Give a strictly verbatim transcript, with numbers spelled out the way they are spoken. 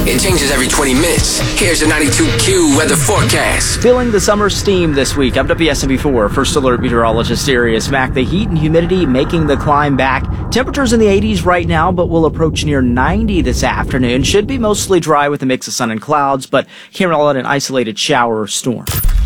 It changes every twenty minutes. Here's your ninety-two Q weather forecast. Feeling the summer steam this week. I'm W S M P four First Alert Meteorologist Sirius Mac. The heat and humidity making the climb back. Temperatures in the eighties right now, but will approach near ninety this afternoon. Should be mostly dry with a mix of sun and clouds, but can't rule out an isolated shower or storm.